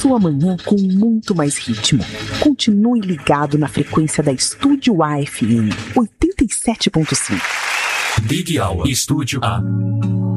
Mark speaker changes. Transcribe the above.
Speaker 1: sua manhã com muito mais ritmo. Continue ligado na frequência da Estúdio A FM 87.5.
Speaker 2: Big Hour Estúdio A.